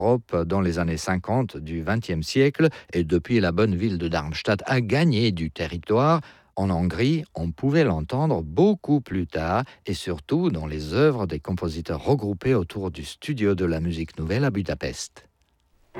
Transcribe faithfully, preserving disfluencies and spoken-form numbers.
Europe dans les années cinquante du vingtième siècle et depuis la bonne ville de Darmstadt a gagné du territoire. En Hongrie, on pouvait l'entendre beaucoup plus tard et surtout dans les œuvres des compositeurs regroupés autour du studio de la musique nouvelle à Budapest.